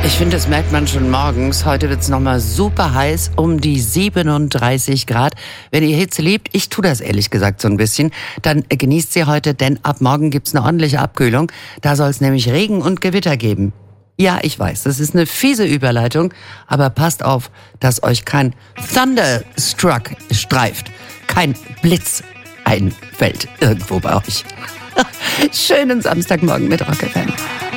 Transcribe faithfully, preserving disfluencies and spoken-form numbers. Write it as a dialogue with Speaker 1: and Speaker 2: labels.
Speaker 1: Ich finde, das merkt man schon morgens. Heute wird es nochmal super heiß, um die siebenunddreißig Grad. Wenn ihr Hitze liebt, ich tue das ehrlich gesagt so ein bisschen, dann genießt sie heute, denn ab morgen gibt's eine ordentliche Abkühlung. Da soll es nämlich Regen und Gewitter geben. Ja, ich weiß, das ist eine fiese Überleitung, aber passt auf, dass euch kein Thunderstruck streift, kein Blitz einfällt irgendwo bei euch. Schönen Samstagmorgen mit Rock F M.